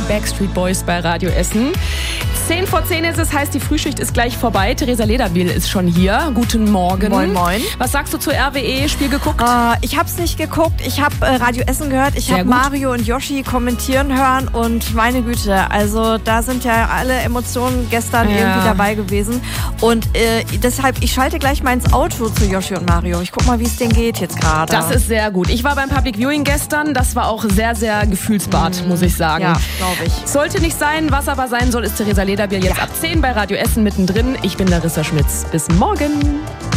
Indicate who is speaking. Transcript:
Speaker 1: Backstreet Boys bei Radio Essen. 10 vor 10 ist es, heißt die Frühschicht ist gleich vorbei. Theresa Lederbiel ist schon hier. Guten Morgen.
Speaker 2: Moin, moin.
Speaker 1: Was sagst du zur RWE-Spiel geguckt?
Speaker 2: Ich hab's nicht geguckt. Ich habe Radio Essen gehört. Ich habe Mario und Yoshi kommentieren hören und meine Güte, also da sind ja alle Emotionen gestern irgendwie dabei gewesen. Und deshalb, ich schalte gleich mal ins Auto zu Yoshi und Mario. Ich guck mal, wie es denen geht jetzt gerade.
Speaker 1: Das ist sehr gut. Ich war beim Public Viewing gestern. Das war auch sehr, sehr gefühlsbad, muss ich sagen.
Speaker 2: Ja, glaube ich.
Speaker 1: Sollte nicht sein. Was aber sein soll, ist Theresa Lederbiel jetzt ab 10 bei Radio Essen mittendrin. Ich bin Larissa Schmitz. Bis morgen.